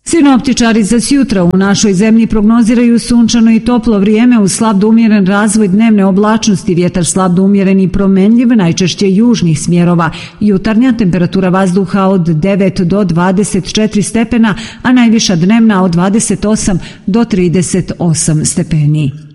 Sinoptičari za sjutra u našoj zemlji prognoziraju sunčano i toplo vrijeme uz slab do umjeren razvoj dnevne oblačnosti, vjetar slab do umjeren i promenljiv, najčešće južnih smjerova. Jutarnja temperatura vazduha od 9 do 24 stepena, a najviša dnevna od 28 do 38 stepeni.